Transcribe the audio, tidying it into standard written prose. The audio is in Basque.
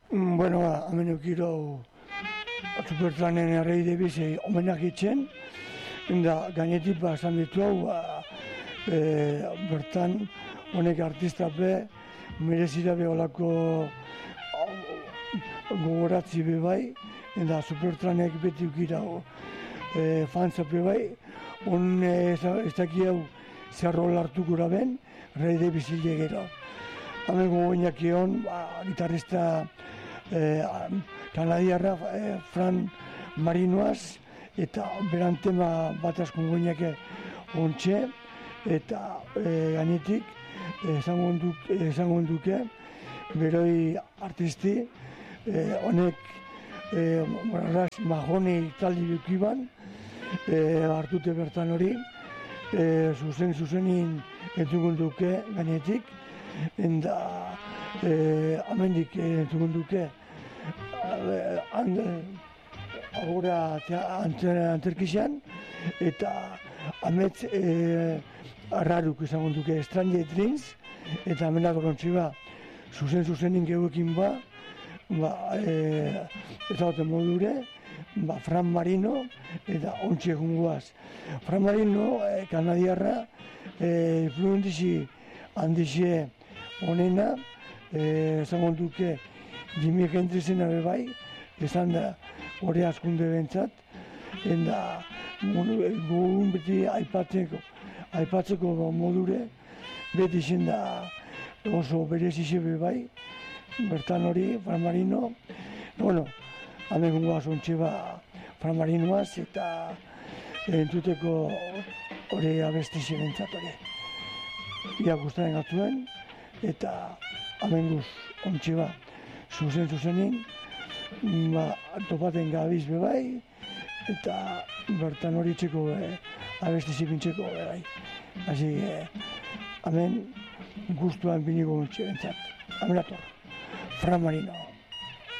Bueno, hemen eukiro Supertranen errei debiz omenak itxen, eta gainetik esan ditu hau, bertan honek artistape merezira beholako gogoratzi be bai, eta Supertranek beti eukira fantzape bai, hon ez daki hau zerro lartuko ben, errei debiz hile gero. Hemen gogoinak egon, gitarrista kanadiarra Fran Marinoaz, eta beran tema bat asko gogoinak ontxe, eta gainetik esango duke, beroi artisti, honek mahoni taldi dukiban, hartute bertan hori, zuzenin entzungun duke gainetik, eta amendik entzungun duke agora antzerkizan, eta amets arraruk izango duke Stranger Dreams, eta amenak rontziba zuzenin geuekin ez haute modure, Fran Marino, eta ontsi egungoaz. Fran Marino, kanadiarra, influentizi handizie honena, izango duke Jimi Hendrixen bai, izan da hori askunde bentsat, eta gogun beti aipatzeko modure, beti izan da oso berezize bai, bertan hori, Fran Marino, bueno, hemen gungoaz ontsi Fran Marinoaz, eta entzuteko hori abestize bentsat hori. Ia guztaren gatzuen, eta hemen guz ontsi zuzenin, topaten gabiz bai, eta bertan hori txeko abestizi bintzeko bai. Asi, hemen guztuan binigo ontsi bentsat. Hemen ator, Fran Marino.